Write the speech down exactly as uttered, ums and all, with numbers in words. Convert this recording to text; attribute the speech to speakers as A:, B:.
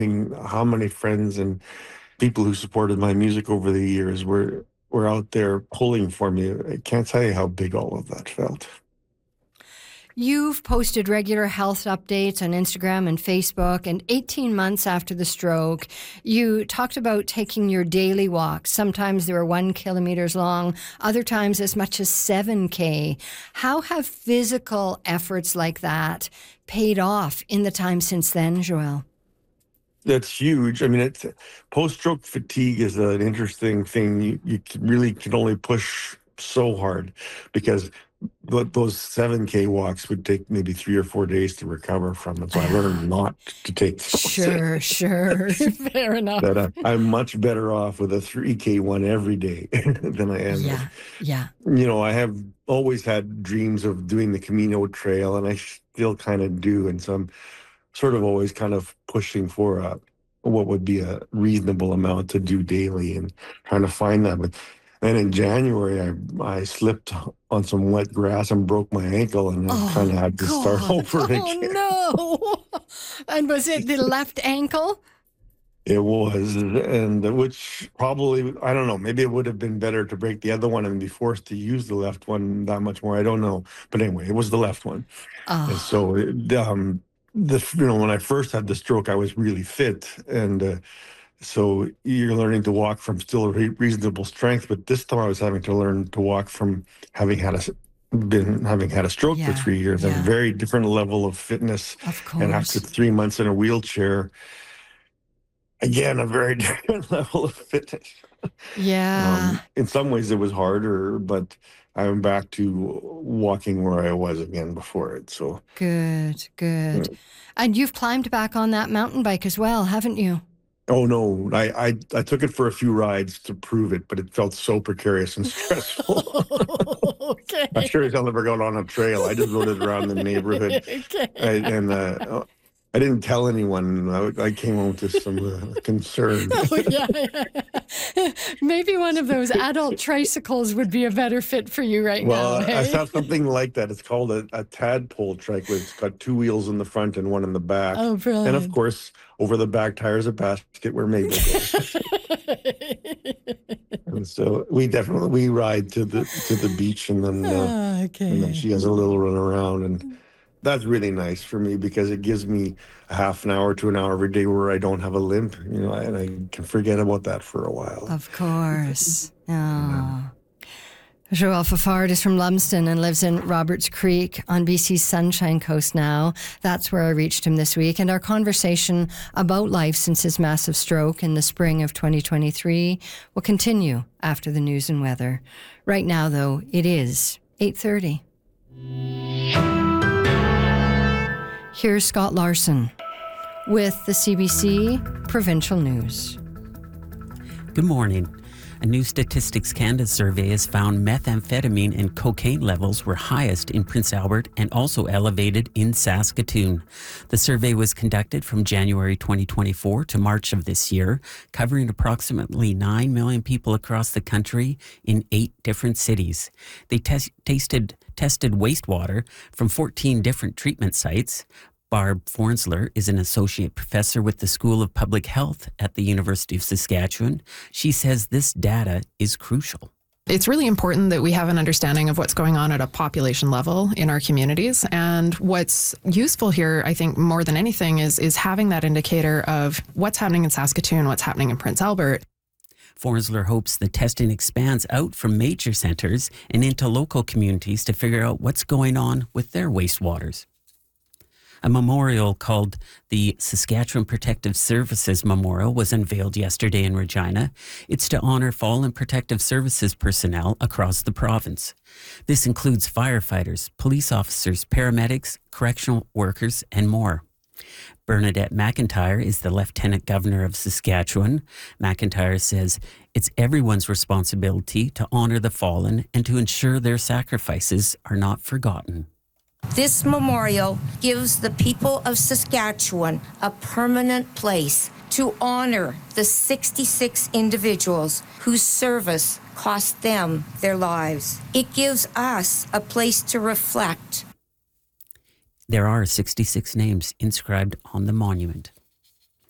A: how many friends and people who supported my music over the years were were out there pulling for me. I can't tell you how big all of that felt.
B: You've posted regular health updates on Instagram and Facebook, and eighteen months after the stroke, you talked about taking your daily walks. Sometimes they were one kilometers long, other times as much as seven K. How have physical efforts like that paid off in the time since then, Joel?
A: That's huge. I mean, it's, post-stroke fatigue is an interesting thing. You, you can really can only push so hard because th- those seven K walks would take maybe three or four days to recover from it. So I learned not to take those.
B: Sure, sure. Fair enough.
A: That uh, I'm much better off with a three K one every day than I am.
B: Yeah,
A: with,
B: yeah.
A: You know, I have always had dreams of doing the Camino Trail, and I still kind of do. And so I'm sort of always kind of pushing for a, what would be a reasonable amount to do daily and trying to find that. But then in January, I I slipped on some wet grass and broke my ankle, and I
B: Oh,
A: kind of had to
B: God.
A: start over
B: Oh,
A: again.
B: no. And was it the left ankle?
A: It was, and which probably, I don't know, maybe it would have been better to break the other one and be forced to use the left one that much more. I don't know. But anyway, it was the left one.
B: Oh.
A: And so, it, um, the you know, when I first had the stroke, I was really fit. And uh, so you're learning to walk from still re- reasonable strength. But this time I was having to learn to walk from having had a been having had a stroke
B: Yeah,
A: for three years,
B: yeah.
A: a very different level of fitness.
B: Of course.
A: And after three months in a wheelchair, again, a very different level of fitness.
B: Yeah.
A: Um, in some ways it was harder, but I'm back to walking where I was again before it. So
B: Good, good.
A: Yeah.
B: And you've climbed back on that mountain bike as well, haven't you?
A: Oh no, I, I I took it for a few rides to prove it, but it felt so precarious and stressful.
B: Okay.
A: I'm sure I'll never got on a trail. I just rode it around the neighborhood.
B: Okay.
A: I, and uh, I didn't tell anyone. I, I came home to some uh, concern.
B: Oh, yeah, yeah. Maybe one of those adult tricycles would be a better fit for you right
A: Well,
B: now.
A: I
B: Hey?
A: have something like that. It's called a, a tadpole trike, where it's got two wheels in the front and one in the back.
B: Oh, brilliant.
A: And of course, over the back tire is a basket where Mabel goes. And so we definitely we ride to the to the beach, and then uh,
B: Ah, okay.
A: and then she has a little run around, and that's really nice for me because it gives me a half an hour to an hour every day where I don't have a limp, you know, and I can forget about that for a while.
B: Of course. Oh. Joel Fafard is from Lumsden and lives in Roberts Creek on B C's Sunshine Coast now. That's where I reached him this week. And our conversation about life since his massive stroke in the spring of twenty twenty-three will continue after the news and weather. Right now, though, it is eight thirty. Here's Scott Larson with the C B C Provincial News.
C: Good morning. A new Statistics Canada survey has found methamphetamine and cocaine levels were highest in Prince Albert and also elevated in Saskatoon. The survey was conducted from January twenty twenty-four to March of this year, covering approximately nine million people across the country in eight different cities. They tes- tasted, tested wastewater from fourteen different treatment sites. Barb Fornsler is an associate professor with the School of Public Health at the University of Saskatchewan. She says this data is crucial.
D: It's really important that we have an understanding of what's going on at a population level in our communities. And what's useful here, I think, more than anything, is, is having that indicator of what's happening in Saskatoon, what's happening in Prince Albert.
C: Fornsler hopes the testing expands out from major centres and into local communities to figure out what's going on with their wastewaters. A memorial called the Saskatchewan Protective Services Memorial was unveiled yesterday in Regina. It's to honor fallen protective services personnel across the province. This includes firefighters, police officers, paramedics, correctional workers, and more. Bernadette McIntyre is the Lieutenant Governor of Saskatchewan. McIntyre says it's everyone's responsibility to honor the fallen and to ensure their sacrifices are not forgotten.
E: This memorial gives the people of Saskatchewan a permanent place to honor the sixty-six individuals whose service cost them their lives. It gives us a place to reflect.
C: There are sixty-six names inscribed on the monument.